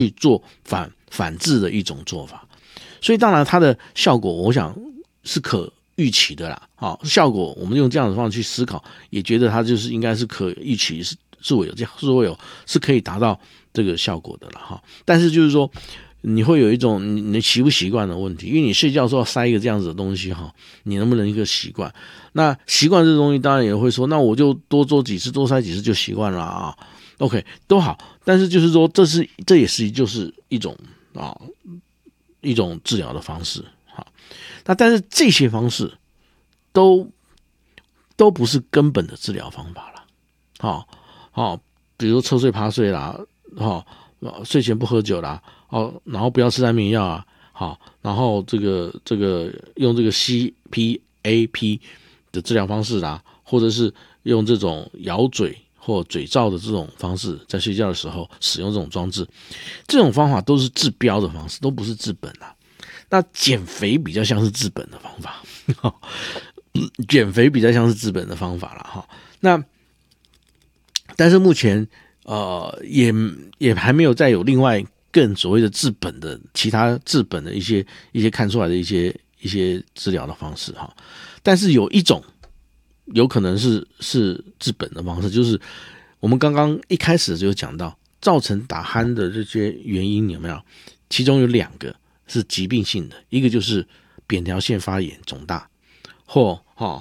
去做反制的一种做法。所以当然它的效果我想是可预期的啦，效果我们用这样的方式去思考，也觉得它就是应该是可预期，是会有是可以达到这个效果的啦。但是就是说你会有一种你习不习惯的问题，因为你睡觉的时候塞一个这样子的东西你能不能一个习惯？那习惯这东西当然也会说，那我就多做几次，多塞几次就习惯了啊。OK 都好，但是就是说这也是就是一种治疗的方式。好，那但是这些方式都不是根本的治疗方法了。比如侧睡趴睡啦，睡前不喝酒啦，然后不要吃安眠药啊，然后这个用这个 CPAP 的治疗方式啦，或者是用这种咬嘴或嘴罩的这种方式，在睡觉的时候使用这种装置，这种方法都是治标的方式，都不是治本啦。那减肥比较像是治本的方法，减肥比较像是治本的方法啦。那但是目前也还没有再有另外更所谓的治本的其他治本的一些看出来的一些治疗的方式但是有一种有可能是治本的方式，就是我们刚刚一开始就有讲到，造成打鼾的这些原因有没有？其中有2个是疾病性的，一个就是扁桃腺发炎肿大，或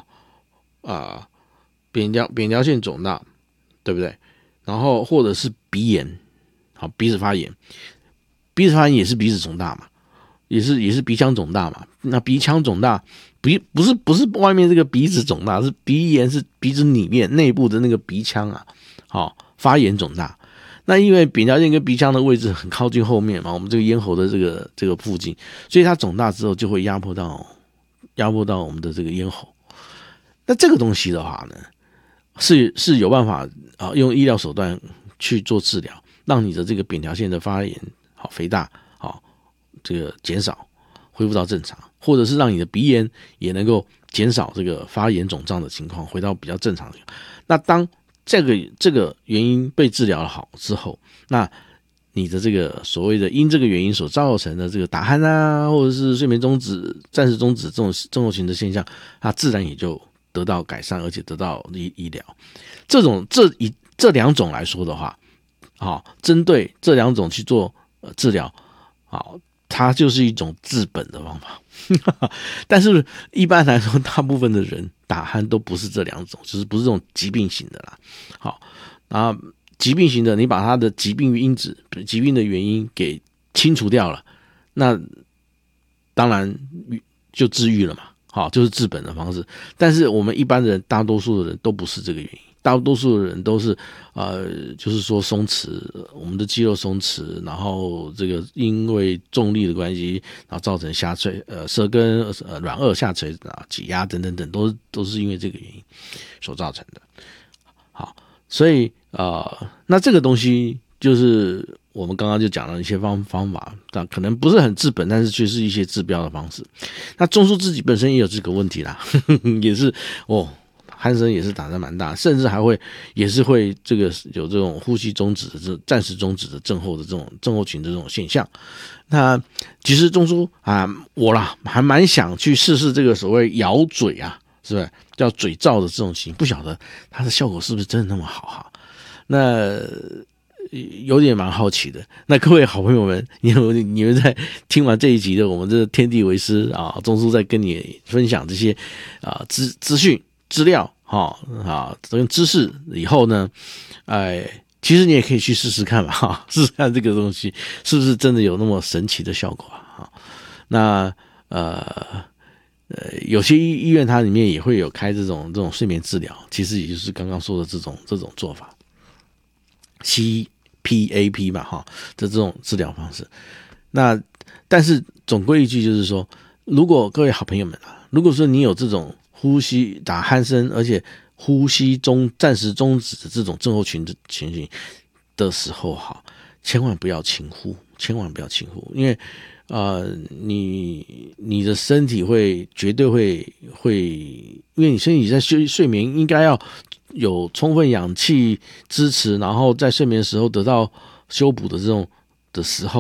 扁桃腺肿大，对不对？然后或者是鼻炎，鼻子发炎，鼻子发炎也是鼻子肿大嘛，也是鼻腔肿大嘛。那鼻腔肿大不是外面这个鼻子肿大，是鼻炎，是鼻子里面内部的那个鼻腔发炎肿大。那因为扁桃腺跟鼻腔的位置很靠近后面嘛，我们这个咽喉的这个附近，所以它肿大之后就会压迫到我们的这个咽喉。那这个东西的话呢，是有办法用医疗手段去做治疗，让你的这个扁桃腺的发炎肥大这个减少，恢复到正常，或者是让你的鼻炎也能够减少这个发炎肿胀的情况，回到比较正常的情况。那当这个原因被治疗好之后，那你的这个所谓的因这个原因所造成的这个打鼾啊，或者是睡眠中止、暂时中止这种症候群的现象，它自然也就得到改善，而且得到医疗。这2种来说的话，针对这2种去做治疗，它就是一种治本的方法。但是一般来说，大部分的人打鼾都不是这2种，就是不是这种疾病型的啦。疾病型的，你把它的疾病因子、疾病的原因给清除掉了，那当然就治愈了嘛，就是治本的方式。但是我们一般人，大多数的人都不是这个原因，大多数的人都是就是说松弛，我们的肌肉松弛，然后这个因为重力的关系，然后造成下垂舌根软腭下垂挤压等等等，都是因为这个原因所造成的。好，所以那这个东西就是我们刚刚就讲了一些方法，但可能不是很治本，但是却是一些治标的方式。那中枢自己本身也有这个问题啦，也是鼾声也是打得蛮大，甚至也是会这个有这种呼吸中止的暂时中止的症候的这种症候群的这种现象。那其实中枢我还蛮想去试试这个所谓咬嘴是不是叫嘴罩的这种情形，不晓得它的效果是不是真的那么好那有点蛮好奇的。那各位好朋友们，你们在听完这一集的我们这天地为师中枢在跟你分享这些资讯资料这个知识以后呢，其实你也可以去试试看嘛试试看这个东西是不是真的有那么神奇的效果那有些医院它里面也会有开这种睡眠治疗，其实也就是刚刚说的这种做法 CPAP 嘛这种治疗方式。那但是总归一句就是说，如果各位好朋友们如果说你有这种呼吸打鼾声，而且呼吸暂时中止的这种症候群的情形的时候千万不要轻忽，因为你的身体绝对会，因为你身体在睡眠应该要有充分氧气支持，然后在睡眠的时候得到修补的这种的时候。